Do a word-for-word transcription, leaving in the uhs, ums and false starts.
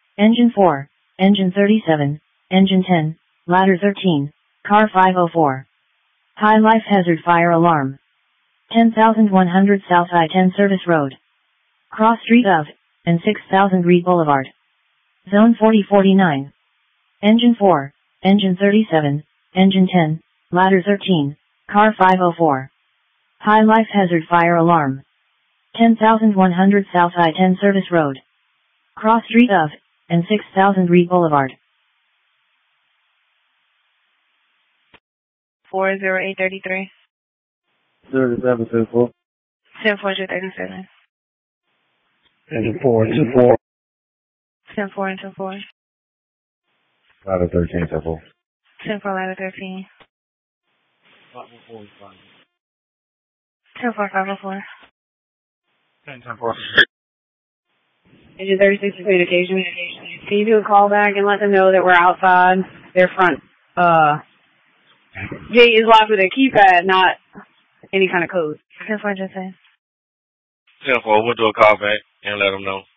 Engine four, Engine thirty-seven, Engine ten, Ladder thirteen, Car five oh four. High life hazard fire alarm. ten thousand one hundred South I ten Service Road. Cross Street of, and six thousand Reed Boulevard. Zone forty forty-nine. Engine four, Engine thirty-seven, Engine ten, Ladder thirteen, Car five oh four. High life hazard fire alarm. ten thousand one hundred South I ten Service Road. Cross Street of, and six thousand Reed Boulevard. four zero eight three three. zero seven seven four. seven four two thirty-seven. Engine four, engine four. ten four and ten four. Ladder thirteen, ten four. ten four ladder thirteen. five oh four, five. ten four five oh four. ten four. Engine thirty-six communication. Can you do a call back and let them know that we're outside their front, uh, gate is locked with a keypad, not any kind of code. ten four just say. ten four, we'll do a call back and let them know.